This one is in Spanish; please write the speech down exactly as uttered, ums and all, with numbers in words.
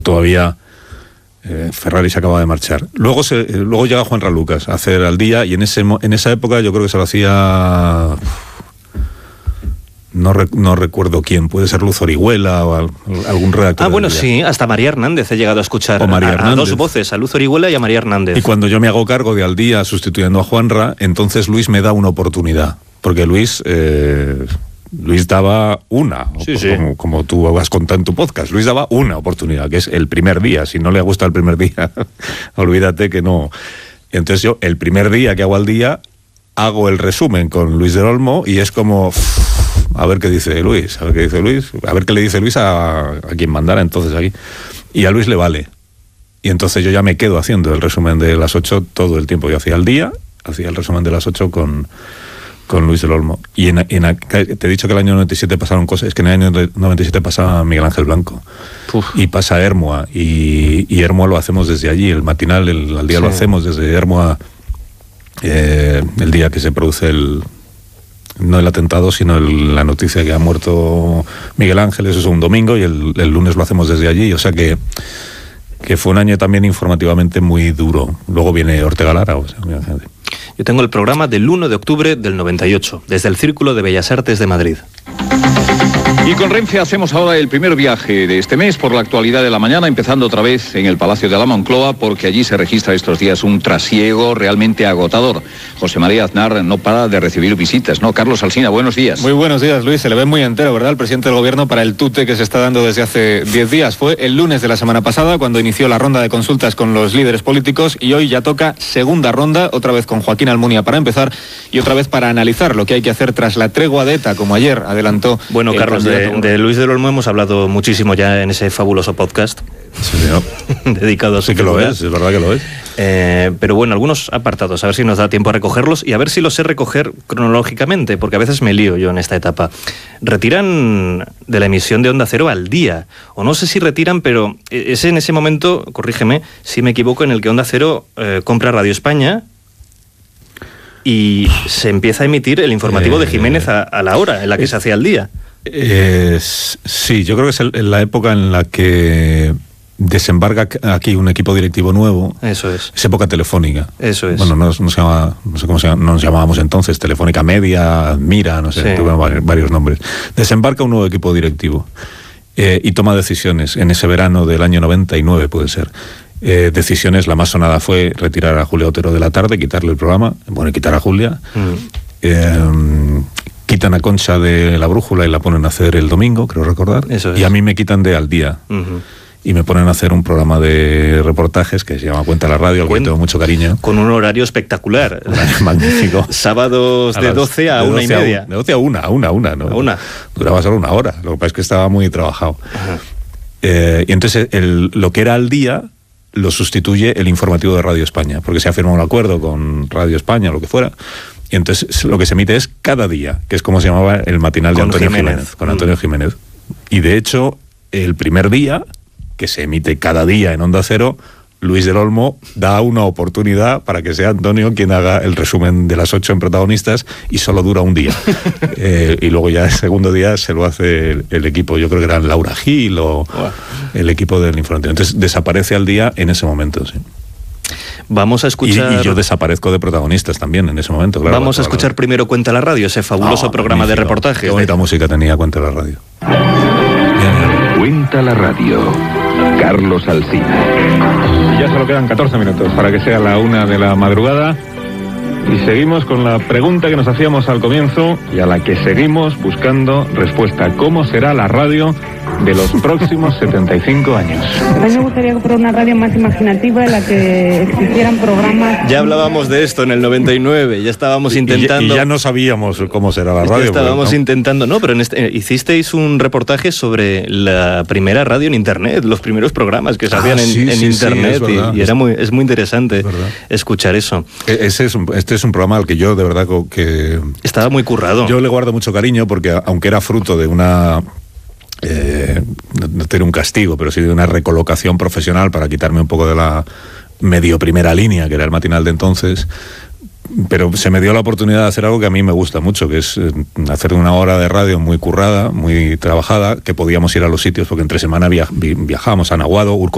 todavía eh, Ferrari se acaba de marchar. Luego se, eh, luego llega Juan Ralucas a hacer Al Día, y en ese en esa época yo creo que se lo hacía... No, re, no recuerdo quién, puede ser Luz Orihuela o al, algún redactor. Ah, bueno, sí, hasta María Hernández he llegado a escuchar. O María a, a dos voces, a Luz Orihuela y a María Hernández. Y cuando yo me hago cargo de Al Día sustituyendo a Juanra, entonces Luis me da una oportunidad, porque Luis... Eh, Luis daba una, sí, sí. Como, como tú has contado en tu podcast, Luis daba una oportunidad, que es el primer día. Si no le gusta el primer día, olvídate que no. Entonces yo, el primer día que hago Al Día, hago el resumen con Luis del Olmo, y es como, uff, a ver qué dice Luis, a ver qué dice Luis, a ver qué le dice Luis a, a quien mandara entonces aquí. Y a Luis le vale. Y entonces yo ya me quedo haciendo el resumen de las ocho todo el tiempo. Yo hacía Al Día, hacía el resumen de las ocho con... con Luis del Olmo. Y en, en, te he dicho que el año noventa y siete pasaron cosas, es que en el año noventa y siete pasa Miguel Ángel Blanco. Uf. Y pasa Hermoa, y, y Hermoa lo hacemos desde allí, el matinal, el Al Día sí. Lo hacemos desde Hermoa, eh, el día que se produce el, no el atentado, sino el, la noticia que ha muerto Miguel Ángel, eso es un domingo, y el, el lunes lo hacemos desde allí, o sea que que fue un año también informativamente muy duro. Luego viene Ortega Lara, o sea, mira, gente. Yo tengo el programa del uno de octubre del noventa y ocho, desde el Círculo de Bellas Artes de Madrid. Y con Renfe hacemos ahora el primer viaje de este mes por la actualidad de la mañana, empezando otra vez en el Palacio de la Moncloa, porque allí se registra estos días un trasiego realmente agotador. José María Aznar no para de recibir visitas, ¿no? Carlos Alsina, buenos días. Muy buenos días, Luis. Se le ve muy entero, ¿verdad?, el presidente del gobierno para el tute que se está dando desde hace diez días. Fue el lunes de la semana pasada cuando inició la ronda de consultas con los líderes políticos, y hoy ya toca segunda ronda, otra vez con Joaquín Almunia para empezar, y otra vez para analizar lo que hay que hacer tras la tregua de ETA, como ayer adelantó. Bueno, Carlos, de, de Luis del Olmo hemos hablado muchísimo ya en ese fabuloso podcast. Sí, ¿no? Dedicado a su Sí que figura. lo es, es verdad que lo es. Eh, pero bueno, algunos apartados, a ver si nos da tiempo a recogerlos y a ver si los sé recoger cronológicamente, porque a veces me lío yo en esta etapa. Retiran de la emisión de Onda Cero Al Día, o no sé si retiran, pero es en ese momento, corrígeme si me equivoco, en el que Onda Cero eh, compra Radio España y se empieza a emitir el informativo eh, de Jiménez a, a la hora en la que eh, se hacía Al Día. Eh, sí, yo creo que es el, la época en la que desembarca aquí un equipo directivo nuevo. Eso es. Es época telefónica. Eso es. Bueno, no, no, se llama, no sé cómo se llama, no nos llamábamos entonces, Telefónica Media, Mira, no sé, sí. Tuve varios, varios nombres. Desembarca un nuevo equipo directivo eh, y toma decisiones en ese verano del año noventa y nueve, puede ser. Eh, decisiones, la más sonada fue retirar a Julia Otero de la tarde, quitarle el programa, bueno, quitar a Julia. Mm. Eh, quitan a Concha de La Brújula y la ponen a hacer el domingo, creo recordar. Eso es. Y a mí me quitan de Al Día. Uh-huh. Y me ponen a hacer un programa de reportajes que se llama Cuenta la Radio, al que tengo mucho cariño. Con un horario espectacular. Magnífico. Sábados de doce a una y media. De doce a una, a una, a una, ¿no? A una. Duraba solo una hora, lo que pasa es que estaba muy trabajado. Uh-huh. Eh, y entonces el, lo que era Al Día lo sustituye el informativo de Radio España, porque se ha firmado un acuerdo con Radio España, lo que fuera. Y entonces lo que se emite es cada día, que es como se llamaba el matinal de Antonio Jiménez, Jiménez con Antonio Jiménez. Y de hecho, el primer día, que se emite cada día en Onda Cero, Luis del Olmo da una oportunidad para que sea Antonio quien haga el resumen de las ocho en Protagonistas, y solo dura un día. eh, y luego ya el segundo día se lo hace el, el equipo, yo creo que eran Laura Gil o wow. el equipo del informativo. Entonces desaparece Al Día en ese momento, sí. Vamos a escuchar... Y, y yo desaparezco de Protagonistas también en ese momento, claro. Vamos a escuchar primero Cuenta la Radio, ese fabuloso oh, programa magnífico. de reportajes. Qué bonita de... música tenía Cuenta la Radio. Cuenta la Radio, Carlos Alsina. Ya solo quedan catorce minutos para que sea la una de la madrugada. Y seguimos con la pregunta que nos hacíamos al comienzo y a la que seguimos buscando respuesta. ¿Cómo será la radio de los próximos setenta y cinco años? A mí me gustaría comprar una radio más imaginativa en la que existieran programas... Ya hablábamos de esto en el noventa y nueve, ya estábamos intentando... Y ya, y ya no sabíamos cómo será la radio. Ya estábamos porque, ¿no? intentando, no, pero en este, eh, hicisteis un reportaje sobre la primera radio en Internet, los primeros programas que se hacían ah, sí, en, en sí, Internet, sí, es verdad, y, y era muy, es muy interesante es escuchar eso. Ese es un, este es un programa al que yo de verdad que... Estaba muy currado. Yo le guardo mucho cariño porque aunque era fruto de una... Eh, no tener un castigo, pero sí de una recolocación profesional para quitarme un poco de la medio primera línea, que era el matinal de entonces, pero se me dio la oportunidad de hacer algo que a mí me gusta mucho, que es hacer una hora de radio muy currada, muy trabajada, que podíamos ir a los sitios, porque entre semana viaj- viajábamos a Naguado, Urco